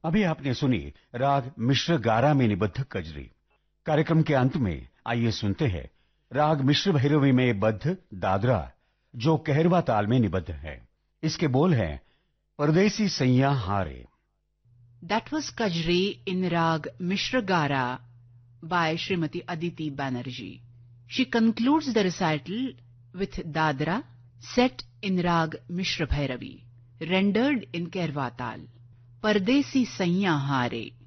अभी आपने सुनी राग मिश्र गारा में निबद्ध कजरी। कार्यक्रम के अंत में आइए सुनते हैं राग मिश्र भैरवी में बद्ध दादरा, जो कहरवा ताल में निबद्ध है। इसके बोल हैं परदेसी सैया हारे। That was Kajri in Rag Mishra Gara by Srimati Aditi Banerjee. She concludes the recital with Dadra set in Rag Mishra Bhairavi, rendered in Kairwa Tal. Pardesi Saiya Hare.